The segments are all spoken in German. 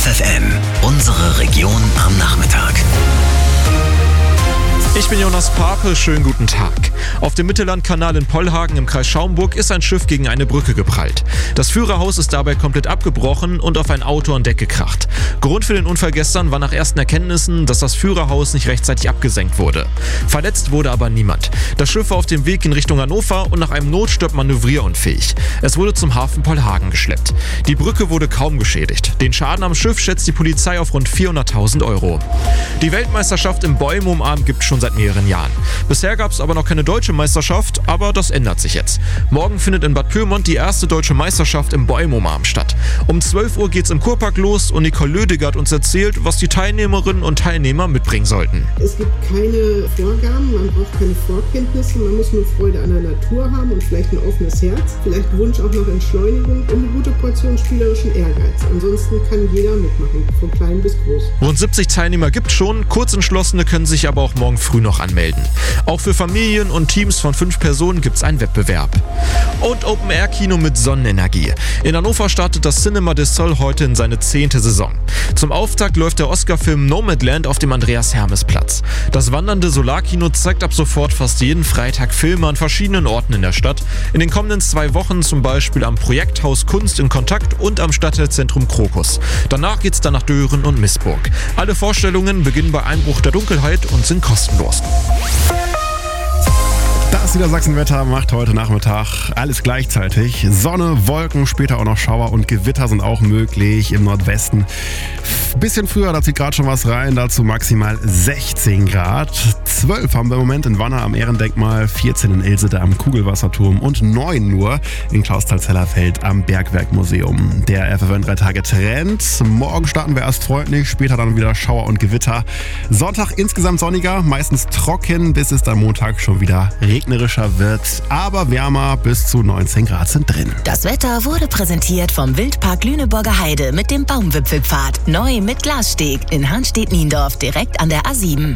FFN, unsere Region am Nachmittag. Ich bin Jonas Pape, schönen guten Tag. Auf dem Mittellandkanal in Pollhagen im Kreis Schaumburg ist ein Schiff gegen eine Brücke geprallt. Das Führerhaus ist dabei komplett abgebrochen und auf ein Auto an Deck gekracht. Grund für den Unfall gestern war nach ersten Erkenntnissen, dass das Führerhaus nicht rechtzeitig abgesenkt wurde. Verletzt wurde aber niemand. Das Schiff war auf dem Weg in Richtung Hannover und nach einem Notstopp manövrierunfähig. Es wurde zum Hafen Pollhagen geschleppt. Die Brücke wurde kaum geschädigt. Den Schaden am Schiff schätzt die Polizei auf rund 400.000 Euro. Die Weltmeisterschaft im Bäume umarmen gibt es schon seit mehreren Jahren. Bisher gab es aber noch keine deutsche Meisterschaft, aber das ändert sich jetzt. Morgen findet in Bad Pyrmont die erste deutsche Meisterschaft im Bäume umarmen statt. Um 12 Uhr geht's im Kurpark los und Nicole Lödiger hat uns erzählt, was die Teilnehmerinnen und Teilnehmer mitbringen sollten. Es gibt keine Vorgaben, man braucht keine Vorkenntnisse, man muss nur Freude an der Natur haben und vielleicht ein offenes Herz, vielleicht Wunsch auch nach Entschleunigung und eine gute Portion spielerischen Ehrgeiz. Ansonsten kann jeder mitmachen, von klein bis groß. Rund 70 Teilnehmer gibt's schon, Kurzentschlossene können sich aber auch morgen früh noch anmelden. Auch für Familien und Teams von 5 Personen gibt's einen Wettbewerb. Und Open-Air-Kino mit Sonnenenergie. In Hannover startet das Cinema des Sol heute in seine 10. Saison. Zum Auftakt läuft der Oscar-Film Nomadland auf dem Andreas-Hermes-Platz. Das wandernde Solarkino zeigt ab sofort fast jeden Freitag Filme an verschiedenen Orten in der Stadt. In den kommenden 2 Wochen zum Beispiel am Projekthaus Kunst in Kontakt und am Stadtteilzentrum Krokus. Danach geht's dann nach Dören und Missburg. Alle Vorstellungen beginnen bei Einbruch der Dunkelheit und sind kostenlos. Das Niedersachsenwetter macht heute Nachmittag alles gleichzeitig. Sonne, Wolken, später auch noch Schauer und Gewitter sind auch möglich im Nordwesten. Bisschen früher, da zieht gerade schon was rein, dazu maximal 16 Grad. 12 haben wir im Moment in Wanner am Ehrendenkmal, 14 in Ilsede am Kugelwasserturm und 9 nur in Klausthal-Zellerfeld am Bergwerkmuseum. Der FFN 3 Tage Trend. Morgen starten wir erst freundlich, später dann wieder Schauer und Gewitter. Sonntag insgesamt sonniger, meistens trocken, bis es dann Montag schon wieder regnerischer wird. Aber wärmer, bis zu 19 Grad sind drin. Das Wetter wurde präsentiert vom Wildpark Lüneburger Heide mit dem Baumwipfelpfad. Neu mit Glassteg in Hanstedt-Niendorf direkt an der A7.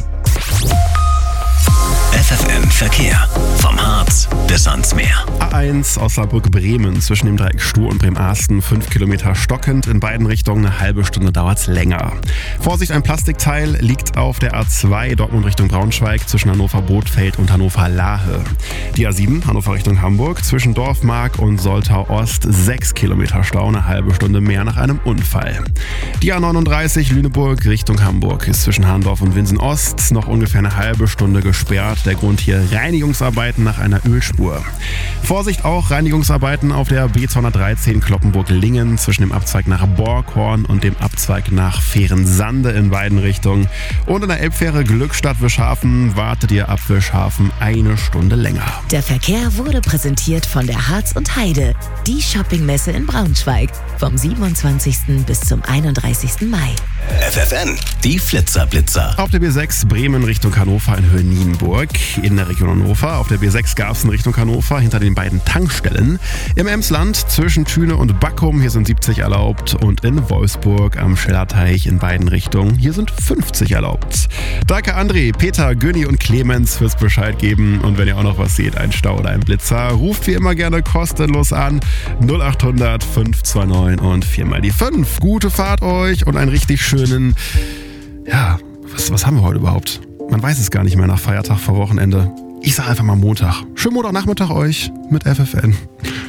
FFN Verkehr. Vom Harz bis ans Meer. A1 Osnabrück-Bremen zwischen dem Dreieck Stur und Bremerhaven 5 Kilometer stockend. In beiden Richtungen eine halbe Stunde dauert's länger. Vorsicht, ein Plastikteil liegt auf der A2 Dortmund Richtung Braunschweig zwischen Hannover-Bothfeld und Hannover-Lahe. Die A7 Hannover Richtung Hamburg zwischen Dorfmark und Soltau-Ost 6 Kilometer Stau, eine halbe Stunde mehr nach einem Unfall. Die A39 Lüneburg Richtung Hamburg ist zwischen Hahndorf und Winsen-Ost noch ungefähr eine halbe Stunde gesperrt. Der Grund hier Reinigungsarbeiten nach einer Ölspur. Vorsicht auch, Reinigungsarbeiten auf der B213 Kloppenburg-Lingen zwischen dem Abzweig nach Borghorn und dem Abzweig nach Fehrensande in beiden Richtungen. Und in der Elbfähre Glückstadt-Wischhafen wartet ihr ab Wischhafen eine Stunde länger. Der Verkehr wurde präsentiert von der Harz und Heide, die Shoppingmesse in Braunschweig, vom 27. bis zum 31. Mai. FFN, die Flitzer-Blitzer. Auf der B6 Bremen Richtung Hannover in Höhe Nienburg. In der Region Hannover. Auf der B6 Garbsen Richtung Hannover hinter den beiden Tankstellen. Im Emsland zwischen Thüne und Backum, hier sind 70 erlaubt. Und in Wolfsburg am Schillerteich in beiden Richtungen, hier sind 50 erlaubt. Danke André, Peter, Günni und Clemens fürs Bescheid geben. Und wenn ihr auch noch was seht, ein Stau oder ein Blitzer, ruft wie immer gerne kostenlos an. 0800 529 und 4 mal die 5. Gute Fahrt euch und einen richtig schönen, ja, was haben wir heute überhaupt? Man weiß es gar nicht mehr nach Feiertag vor Wochenende. Ich sage einfach mal Montag. Schönen Montagnachmittag euch mit FFN.